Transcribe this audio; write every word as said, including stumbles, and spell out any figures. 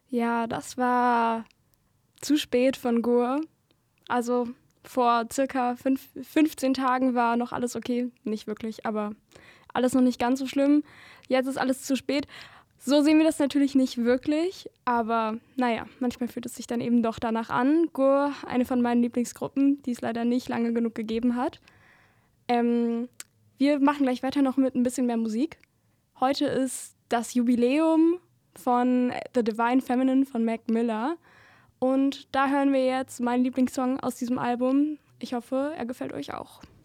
Ja, das war zu spät von Gur. Also vor circa fünf, fünfzehn Tagen war noch alles okay. Nicht wirklich, aber alles noch nicht ganz so schlimm. Jetzt ist alles zu spät. So sehen wir das natürlich nicht wirklich, aber naja, manchmal fühlt es sich dann eben doch danach an. Gur, eine von meinen Lieblingsgruppen, die es leider nicht lange genug gegeben hat. Ähm, wir machen gleich weiter noch mit ein bisschen mehr Musik. Heute ist das Jubiläum von The Divine Feminine von Mac Miller. Und da hören wir jetzt meinen Lieblingssong aus diesem Album. Ich hoffe, er gefällt euch auch.